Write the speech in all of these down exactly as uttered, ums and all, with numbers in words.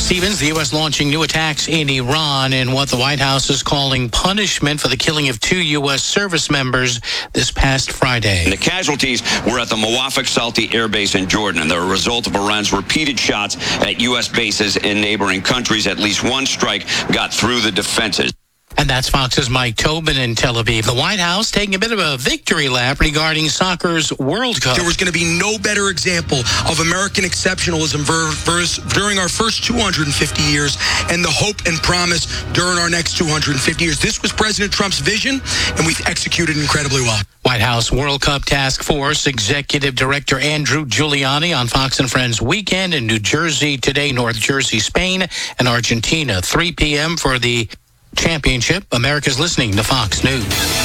Stevens, the U S launching new attacks in Iran in what the White House is calling punishment for the killing of two U S service members this past Friday. The casualties were at the Muwafaq Salti Air Base in Jordan, and they're a result of Iran's repeated shots at U S bases in neighboring countries. At least one strike got through the defenses. And that's Fox's Mike Tobin in Tel Aviv. The White House taking a bit of a victory lap regarding soccer's World Cup. There was going to be no better example of American exceptionalism ver- ver- during our first two hundred fifty years and the hope and promise during our next two hundred fifty years. This was President Trump's vision, and we've executed incredibly well. White House World Cup Task Force Executive Director Andrew Giuliani on Fox and Friends Weekend in New Jersey today, North Jersey, Spain, and Argentina. three p.m. for the championship. America's listening to Fox News.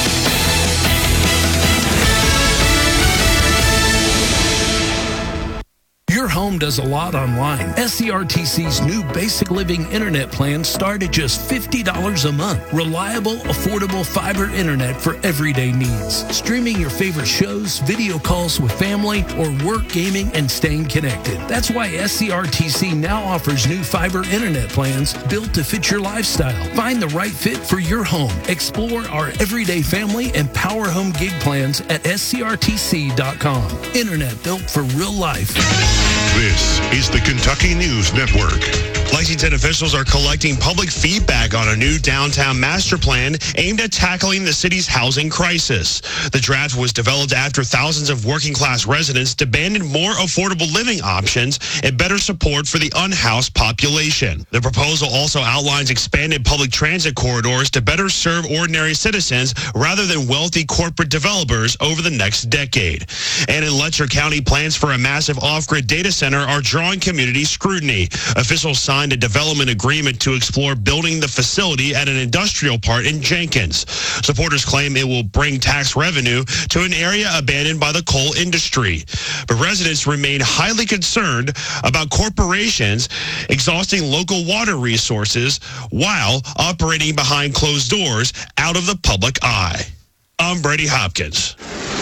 Your home does a lot online. S C R T C's new Basic Living Internet plans start at just fifty dollars a month. Reliable, affordable fiber internet for everyday needs. Streaming your favorite shows, video calls with family, or work, gaming, and staying connected. That's why S C R T C now offers new fiber internet plans built to fit your lifestyle. Find the right fit for your home. Explore our everyday family and power home gig plans at S C R T C dot com. Internet built for real life. This is the Kentucky News Network. Lexington officials are collecting public feedback on a new downtown master plan aimed at tackling the city's housing crisis. The draft was developed after thousands of working-class residents demanded more affordable living options and better support for the unhoused population. The proposal also outlines expanded public transit corridors to better serve ordinary citizens rather than wealthy corporate developers over the next decade. And in Letcher County, plans for a massive off-grid data center are drawing community scrutiny. Officials signed a development agreement to explore building the facility at an industrial park in Jenkins. Supporters claim it will bring tax revenue to an area abandoned by the coal industry. But residents remain highly concerned about corporations exhausting local water resources while operating behind closed doors out of the public eye. I'm Brady Hopkins.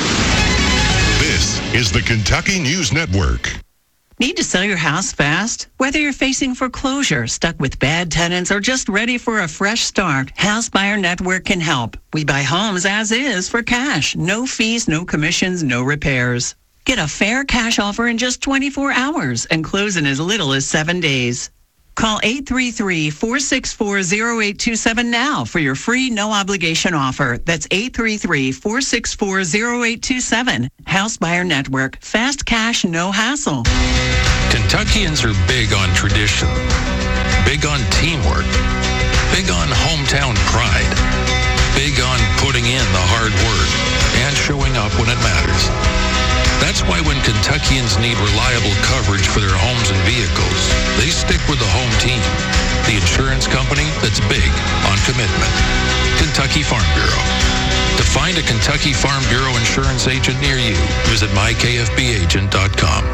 This is the Kentucky News Network. Need to sell your house fast? Whether you're facing foreclosure, stuck with bad tenants, or just ready for a fresh start, House Buyer Network can help. We buy homes as is for cash. No fees, no commissions, no repairs. Get a fair cash offer in just twenty-four hours and close in as little as seven days. Call eight three three, four six four, zero eight two seven now for your free no-obligation offer. That's eight three three, four six four, zero eight two seven. House Buyer Network. Fast cash, no hassle. Kentuckians are big on tradition, big on teamwork, big on hometown pride, big on putting in the hard work and showing up when it matters. That's why when Kentuckians need reliable coverage for their homes and vehicles, they stick with the home team, the insurance company that's big on commitment, Kentucky Farm Bureau. To find a Kentucky Farm Bureau insurance agent near you, visit my K F B agent dot com.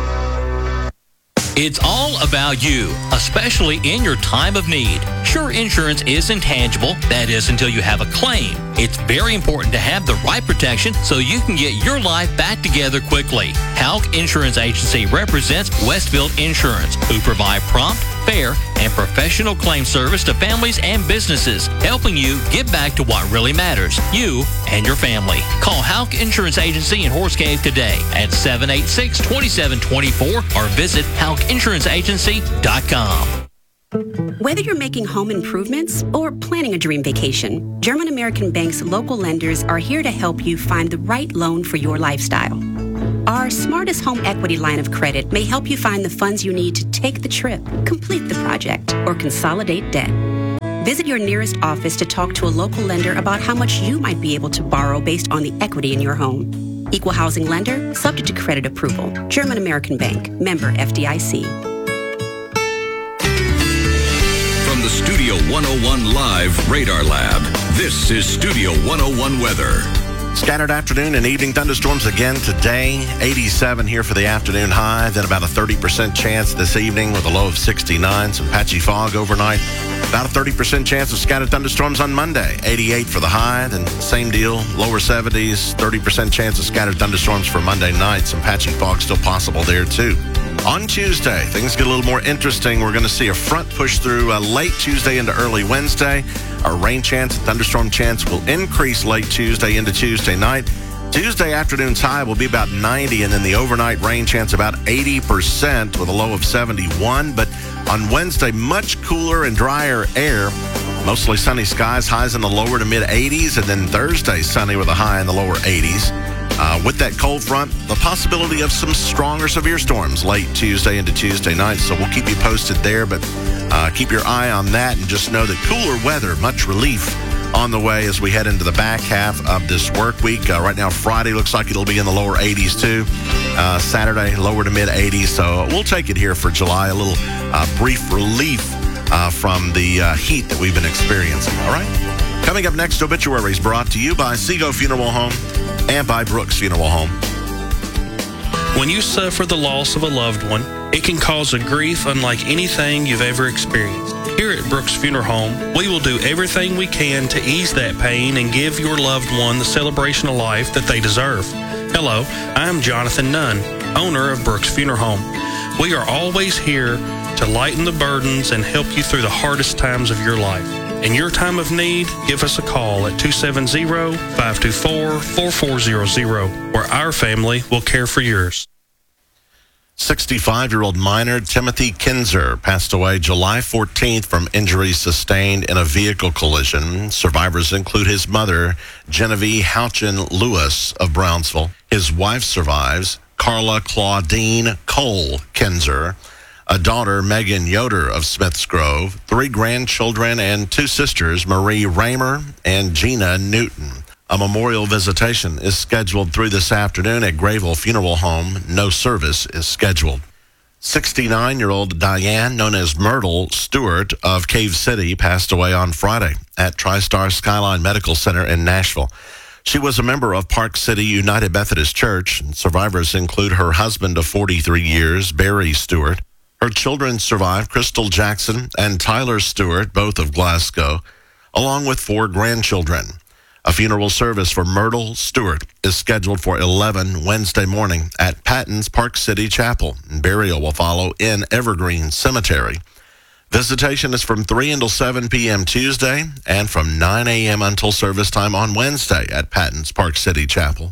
It's all about you, especially in your time of need. Sure, insurance is intangible. That is until you have a claim. It's very important to have the right protection so you can get your life back together quickly. Halk Insurance Agency represents Westfield Insurance, who provide prompt, fair, and professional claim service to families and businesses, helping you get back to what really matters, you and your family. Call Halk Insurance Agency in Horse Cave today at seven eight six, two seven two four or visit halk insurance agency dot com. Whether you're making home improvements or planning a dream vacation, German American Bank's local lenders are here to help you find the right loan for your lifestyle. Our Smartest Home Equity line of credit may help you find the funds you need to take the trip, complete the project, or consolidate debt. Visit your nearest office to talk to a local lender about how much you might be able to borrow based on the equity in your home. Equal housing lender, subject to credit approval. German American Bank, member F D I C. From the Studio one oh one Live Radar Lab, this is Studio one oh one Weather. Scattered afternoon and evening thunderstorms again today. eighty-seven here for the afternoon high. Then about a thirty percent chance this evening with a low of sixty-nine. Some patchy fog overnight. About a thirty percent chance of scattered thunderstorms on Monday. eighty-eight for the high. Then same deal, lower seventies. thirty percent chance of scattered thunderstorms for Monday night. Some patchy fog still possible there too. On Tuesday, things get a little more interesting. We're going to see a front push through uh, late Tuesday into early Wednesday. Our rain chance and thunderstorm chance will increase late Tuesday into Tuesday night. Tuesday afternoon's high will be about ninety, and then the overnight rain chance about eighty percent with a low of seventy-one. But on Wednesday, much cooler and drier air. Mostly sunny skies, highs in the lower to mid eighties, and then Thursday sunny with a high in the lower eighties. Uh, with that cold front, the possibility of some strong or severe storms late Tuesday into Tuesday night. So we'll keep you posted there, but uh, keep your eye on that and just know that cooler weather, much relief on the way as we head into the back half of this work week. Uh, right now, Friday looks like it'll be in the lower eighties too. Uh, Saturday, lower to mid eighties. So we'll take it here for July, a little uh, brief relief Uh, from the uh, heat that we've been experiencing, all right? Coming up next, obituaries brought to you by Seago Funeral Home and by Brooks Funeral Home. When you suffer the loss of a loved one, it can cause a grief unlike anything you've ever experienced. Here at Brooks Funeral Home, we will do everything we can to ease that pain and give your loved one the celebration of life that they deserve. Hello, I'm Jonathan Nunn, owner of Brooks Funeral Home. We are always here to lighten the burdens and help you through the hardest times of your life. In your time of need, give us a call at two seven zero, five two four, four four zero zero, where our family will care for yours. sixty-five-year-old miner Timothy Kinzer passed away July fourteenth from injuries sustained in a vehicle collision. Survivors include his mother, Genevieve Houchin Lewis of Brownsville. His wife survives, Carla Claudine Cole Kinzer, a daughter, Megan Yoder of Smiths Grove, three grandchildren, and two sisters, Marie Raymer and Gina Newton. A memorial visitation is scheduled through this afternoon at Grayville Funeral Home. No service is scheduled. sixty-nine-year-old Diane, known as Myrtle Stewart of Cave City, passed away on Friday at TriStar Skyline Medical Center in Nashville. She was a member of Park City United Methodist Church. Survivors include her husband of forty-three years, Barry Stewart. Her children survived, Crystal Jackson and Tyler Stewart, both of Glasgow, along with four grandchildren. A funeral service for Myrtle Stewart is scheduled for eleven Wednesday morning at Patton's Park City Chapel. Burial will follow in Evergreen Cemetery. Visitation is from three until seven p.m. Tuesday and from nine a.m. until service time on Wednesday at Patton's Park City Chapel.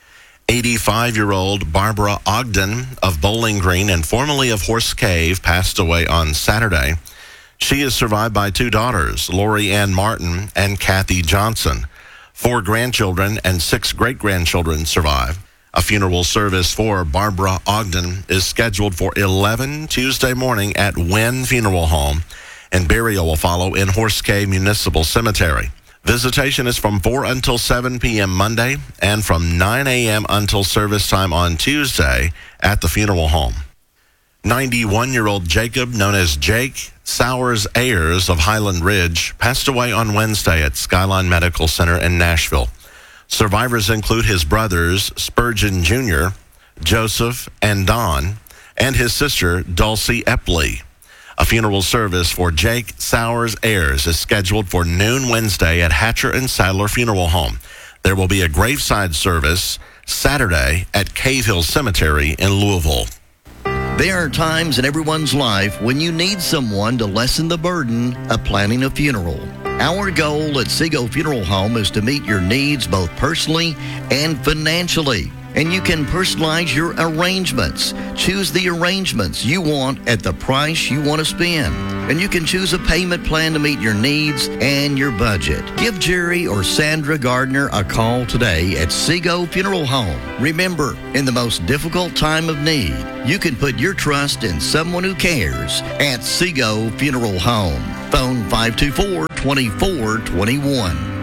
eighty-five-year-old Barbara Ogden of Bowling Green and formerly of Horse Cave passed away on Saturday. She is survived by two daughters, Lori Ann Martin and Kathy Johnson. Four grandchildren and six great-grandchildren survive. A funeral service for Barbara Ogden is scheduled for eleven Tuesday morning at Wynn Funeral Home, and burial will follow in Horse Cave Municipal Cemetery. Visitation is from four until seven p.m. Monday and from nine a.m. until service time on Tuesday at the funeral home. ninety-one-year-old Jacob, known as Jake Sowers Ayers of Highland Ridge, passed away on Wednesday at Skyline Medical Center in Nashville. Survivors include his brothers, Spurgeon Junior, Joseph, and Don, and his sister, Dulcie Epley. A funeral service for Jake Sowers Ayers is scheduled for noon Wednesday at Hatcher and Sadler Funeral Home. There will be a graveside service Saturday at Cave Hill Cemetery in Louisville. There are times in everyone's life when you need someone to lessen the burden of planning a funeral. Our goal at Seago Funeral Home is to meet your needs both personally and financially. And you can personalize your arrangements. Choose the arrangements you want at the price you want to spend. And you can choose a payment plan to meet your needs and your budget. Give Jerry or Sandra Gardner a call today at Seago Funeral Home. Remember, in the most difficult time of need, you can put your trust in someone who cares at Seago Funeral Home. Phone five two four, two four two one.